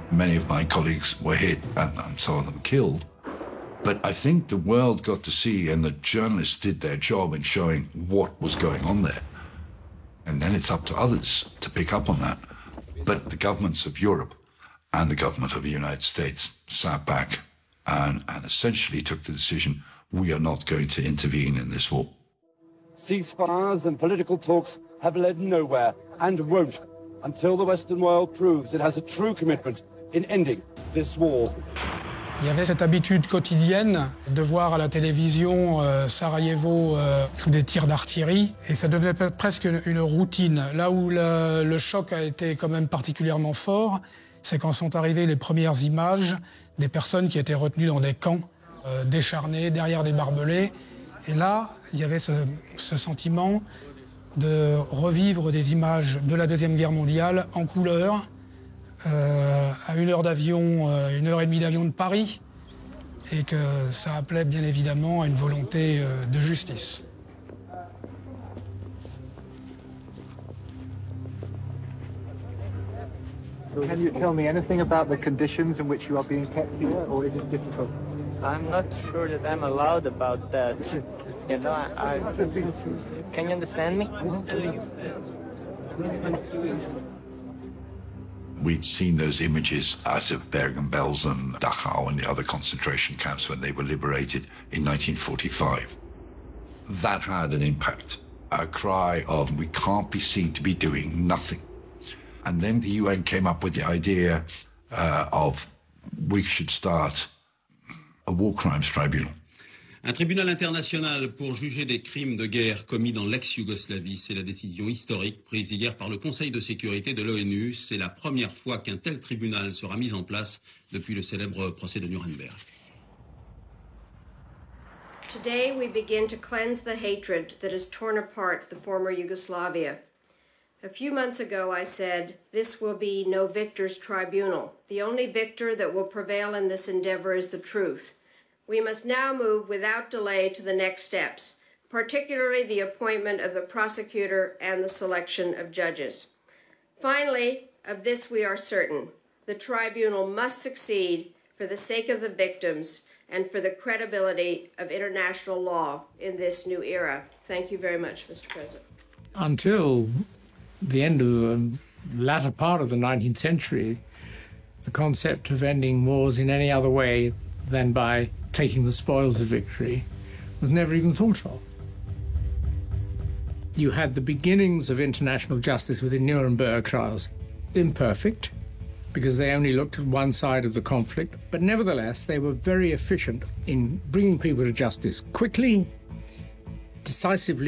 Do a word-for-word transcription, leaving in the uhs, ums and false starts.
Many of my colleagues were hit and, and some of them killed. But I think the world got to see, and the journalists did their job in showing what was going on there. And then it's up to others to pick up on that. But the governments of Europe and the government of the United States sat back and, and essentially took the decision, we are not going to intervene in this war. Ceasefires and political talks have led nowhere and won't until the Western world proves it has a true commitment in ending this war. Il y avait cette habitude quotidienne de voir à la télévision euh, Sarajevo euh, sous des tirs d'artillerie, et ça devenait presque une, une routine. Là où le, le choc a été quand même particulièrement fort, c'est quand sont arrivées les premières images des personnes qui étaient retenues dans des camps, euh, décharnés, derrière des barbelés. Et là, il y avait ce, ce sentiment de revivre des images de la Deuxième Guerre mondiale en couleur, euh, à une heure d'avion, euh, une heure et demie d'avion de Paris, et que ça appelait bien évidemment à une volonté euh, de justice. Can you tell me anything about the conditions in which you are being kept here, or is it difficult? I'm not sure that I'm allowed about that. You know, I, I, can you understand me? We'd seen those images out of Bergen-Belsen, Dachau, and the other concentration camps when they were liberated in nineteen forty-five. That had an impact, a cry of, we can't be seen to be doing nothing. And then the U N came up with the idea uh, of we should start a war crimes tribunal. Un tribunal international pour juger des crimes de guerre commis dans l'ex-Yougoslavie, c'est la décision historique prise hier par le Conseil de sécurité de l'ONU. C'est la première fois qu'un tel tribunal sera mis en place depuis le célèbre procès de Nuremberg. Today we begin to cleanse the hatred that has torn apart the former Yugoslavia. A few months ago I said, this will be no victor's tribunal. The only victor that will prevail in this endeavor is the truth. We must now move without delay to the next steps, particularly the appointment of the prosecutor and the selection of judges. Finally, of this we are certain. The tribunal must succeed for the sake of the victims and for the credibility of international law in this new era. Thank you very much, Mister President. Until the end of the latter part of the nineteenth century, the concept of ending wars in any other way than by taking the spoils of victory was never even thought of. You had the beginnings of international justice with the Nuremberg trials. Imperfect, because they only looked at one side of the conflict, but nevertheless they were very efficient in bringing people to justice quickly, decisively,